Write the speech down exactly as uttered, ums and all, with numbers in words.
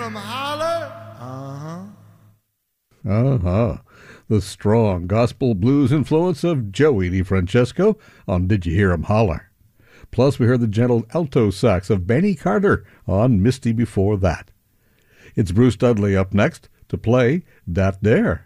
'em holler? Uh-huh. Uh-huh. The strong gospel blues influence of Joey DeFrancesco on Did You Hear 'Em Holler? Plus, we heard the gentle alto sax of Benny Carter on Misty before that. It's Bruce Dudley up next to play Dat Dare.